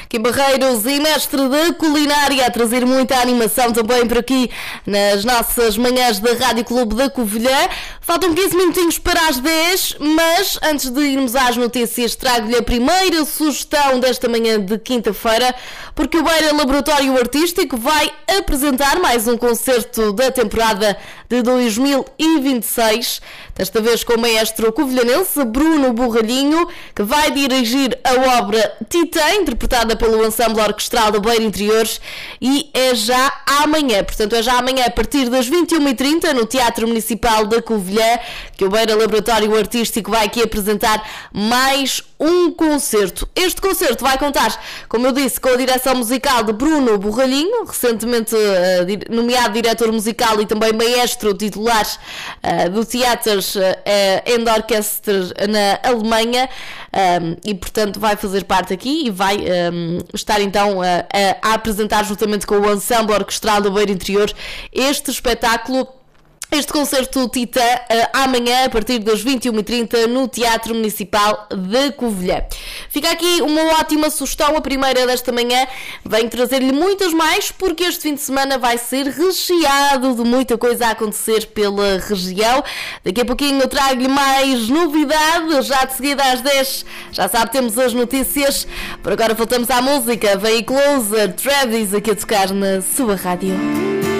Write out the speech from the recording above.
Kim Barreiros e mestre da culinária, a trazer muita animação também por aqui nas nossas manhãs da Rádio Clube da Covilhã. Faltam 15 minutinhos para as 10, mas antes de irmos às notícias, trago-lhe a primeira sugestão desta manhã de quinta-feira, porque o Beira Laboratório Artístico vai apresentar mais um concerto da temporada de 2026, desta vez com o maestro covilhanense Bruno Borralhinho, que vai dirigir a obra Titã, interpretada pelo Ensemble Orquestral do Beira Interiores, e é já amanhã, portanto é já amanhã a partir das 21h30 no Teatro Municipal da Covilhã, que o Beira Laboratório Artístico vai aqui apresentar mais um concerto. Este concerto vai contar, como eu disse, com a direção musical de Bruno Borralhinho, recentemente nomeado diretor musical e também maestro titular do Theaters and Orchestra na Alemanha, e portanto vai fazer parte aqui e vai estar então a apresentar juntamente com o Ensemble Orquestral do Beira Interior este espetáculo, este concerto Titã, amanhã a partir das 21h30 no Teatro Municipal de Covilhã. Fica aqui uma ótima sugestão, a primeira desta manhã. Venho trazer-lhe muitas mais, porque este fim de semana vai ser recheado de muita coisa a acontecer pela região. Daqui a pouquinho eu trago-lhe mais novidades, já de seguida às 10. Já sabe, temos as notícias. Por agora voltamos à música. Vem Closer, Travis aqui a tocar na sua rádio.